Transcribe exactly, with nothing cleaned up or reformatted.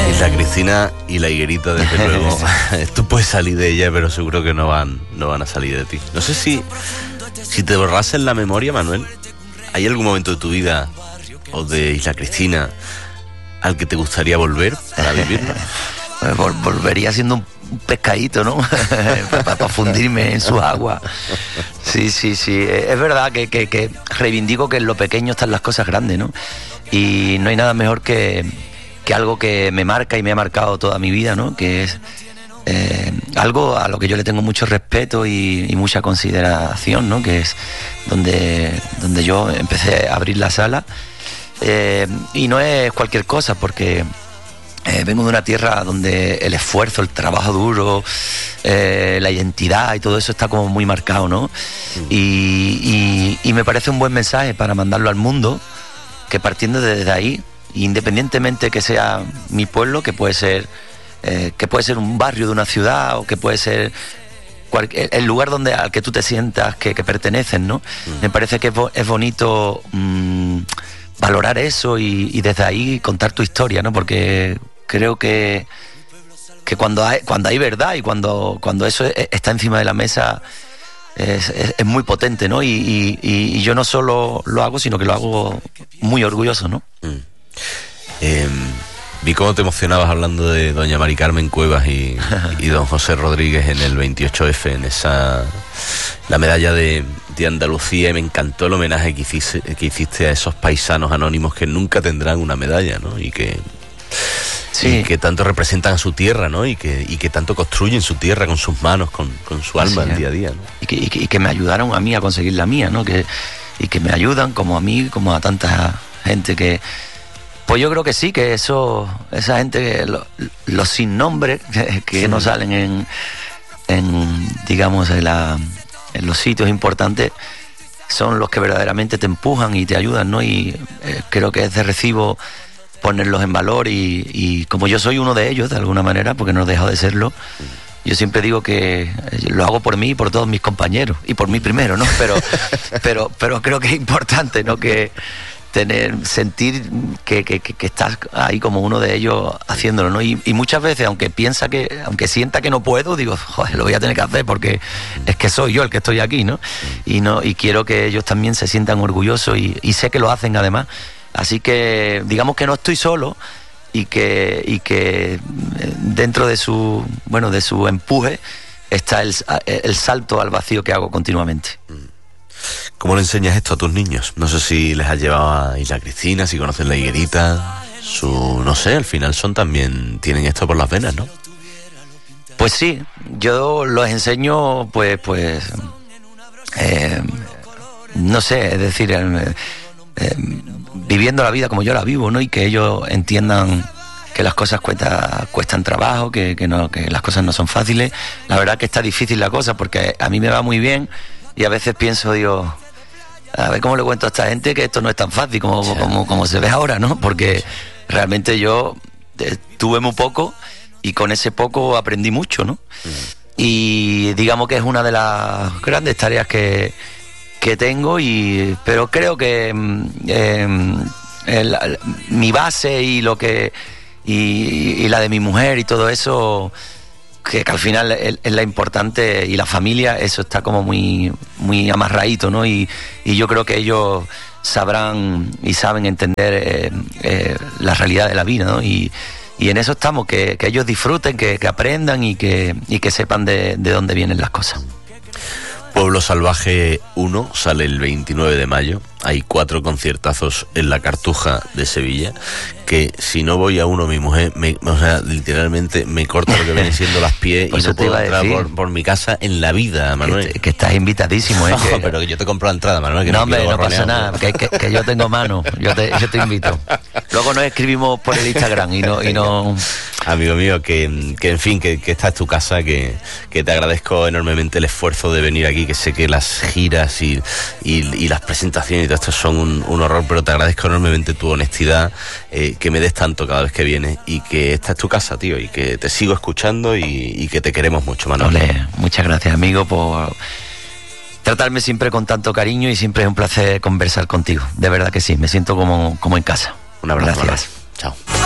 Isla Cristina y la higuerita, desde luego. Tú puedes salir de ella, pero seguro que no van, no van a salir de ti. No sé si, si te borrases la memoria, Manuel, ¿hay algún momento de tu vida o de Isla Cristina al que te gustaría volver para vivirlo? Vol- volvería siendo un un pescadito, ¿no? para, para fundirme en sus aguas. Sí, sí, sí. Es verdad que, que, que reivindico que en lo pequeño están las cosas grandes, ¿no? Y no hay nada mejor que, que algo que me marca y me ha marcado toda mi vida, ¿no? Que es eh, algo a lo que yo le tengo mucho respeto y, y mucha consideración, ¿no? Que es donde, donde yo empecé a abrir la sala. Eh, y no es cualquier cosa, porque Eh, vengo de una tierra donde el esfuerzo, el trabajo duro, eh, la identidad y todo eso está como muy marcado, ¿no? Mm. Y, y, y me parece un buen mensaje para mandarlo al mundo, que partiendo de desde ahí, independientemente que sea mi pueblo, que puede ser, eh, que puede ser un barrio de una ciudad o que puede ser cualquier, el lugar donde al que tú te sientas que, que perteneces, ¿no? Mm. Me parece que es, bo, es bonito mmm, valorar eso y, y desde ahí contar tu historia, ¿no? Porque creo que, que cuando hay cuando hay verdad y cuando, cuando eso está encima de la mesa es, es, es muy potente, ¿no? Y, y, y yo no solo lo hago, sino que lo hago muy orgulloso, ¿no? Mm. Eh, vi cómo te emocionabas hablando de doña Mari Carmen Cuevas y, y don José Rodríguez en el veintiocho efe, en esa la medalla de, de Andalucía, y me encantó el homenaje que hiciste, que hiciste a esos paisanos anónimos que nunca tendrán una medalla, ¿no? Y que Sí. Y que tanto representan a su tierra, ¿no? Y que, y que tanto construyen su tierra con sus manos, con, con su alma el día a día, ¿no? Y que, y, que, y que me ayudaron a mí a conseguir la mía, ¿no? Que, y que me ayudan como a mí, como a tanta gente que... Pues yo creo que sí, que eso, esa gente, que lo, los sin nombre, que, que sí. no salen en, en digamos, en, la, en los sitios importantes, son los que verdaderamente te empujan y te ayudan, ¿no? Y eh, creo que es de recibo ponerlos en valor y, y como yo soy uno de ellos de alguna manera, porque no he dejado de serlo, yo siempre digo que lo hago por mí y por todos mis compañeros y por mí primero, ¿no? Pero pero pero creo que es importante, ¿no? Que tener sentir que, que, que estás ahí como uno de ellos haciéndolo, ¿no? Y, y muchas veces, aunque piensa que aunque sienta que no puedo, digo, joder, lo voy a tener que hacer porque es que soy yo el que estoy aquí, ¿no? Y no y quiero que ellos también se sientan orgullosos y, y sé que lo hacen además. Así que digamos que no estoy solo y que y que dentro de su bueno de su empuje está el, el salto al vacío que hago continuamente. ¿Cómo le enseñas esto a tus niños? No sé si les has llevado a Isla Cristina, si conocen la higuerita, su no sé, al final son también tienen esto por las venas, ¿no? Pues sí, yo los enseño pues pues eh, no sé, es decir, eh, eh, viviendo la vida como yo la vivo, ¿no? Y que ellos entiendan que las cosas cuesta, cuestan trabajo, que, que, no, que las cosas no son fáciles. La verdad que está difícil la cosa, porque a mí me va muy bien y a veces pienso, digo, a ver cómo le cuento a esta gente que esto no es tan fácil como, sí. como, como se ve ahora, ¿no? Porque realmente yo eh, tuve muy poco y con ese poco aprendí mucho, ¿no? Mm. Y digamos que es una de las grandes tareas que que tengo, y pero creo que eh, el, mi base y lo que y, y la de mi mujer y todo eso, que, que al final es, es la importante, y la familia, eso está como muy muy amarradito, ¿no? Y, y yo creo que ellos sabrán y saben entender eh, eh, la realidad de la vida, ¿no? Y, y en eso estamos, que, que ellos disfruten, que, que aprendan y que, y que sepan de, de dónde vienen las cosas. Pueblo Salvaje uno sale el veintinueve de mayo. Hay cuatro conciertazos en la Cartuja de Sevilla, que si no voy a uno, mi mujer, me, o sea, literalmente me corta lo que vienen siendo las pies y no puedo entrar por, por mi casa en la vida, Manuel. Que, que estás invitadísimo, ¿eh? No, que, pero que yo te compro la entrada, Manuel. Que no, no, hombre, no pasa nada, que, que, que yo tengo mano, yo te, yo te invito. Luego nos escribimos por el Instagram y no... Y no... Amigo mío, que, que en fin, que, que esta es tu casa, que, que te agradezco enormemente el esfuerzo de venir aquí, que sé que las giras y, y, y las presentaciones y todo esto son un, un horror, pero te agradezco enormemente tu honestidad, eh, que me des tanto cada vez que vienes, y que esta es tu casa, tío, y que te sigo escuchando y, y que te queremos mucho, Manuel. Ole, muchas gracias, amigo, por tratarme siempre con tanto cariño, y siempre es un placer conversar contigo, de verdad que sí, me siento como, como en casa. Un abrazo. Gracias. Manuel. Chao.